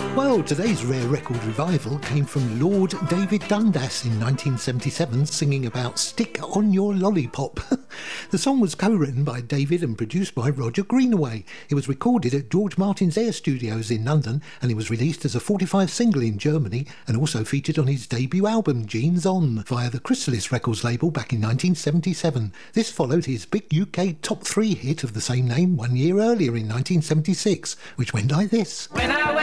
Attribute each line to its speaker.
Speaker 1: Well, today's rare record revival came from Lord David Dundas in 1977, singing about Stick on Your Lollipop. The song was co-written by David and produced by Roger Greenaway. It was recorded at George Martin's Air Studios in London, and it was released as a 45 single in Germany and also featured on his debut album Jeans On via the Chrysalis Records label back in 1977. This followed his big UK top 3 hit of the same name 1 year earlier in 1976, which went like this.